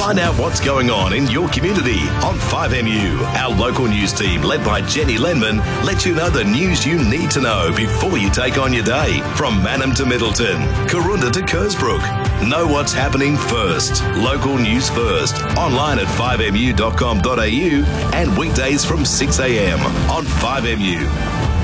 Find out what's going on in your community on 5MU. Our local news team, led by Jenny Lenman, lets you know the news you need to know before you take on your day. From Mannum to Middleton, Karoonda to Kersbrook. Know what's happening first. Local news first. Online at 5mu.com.au and weekdays from 6 a.m. on 5MU.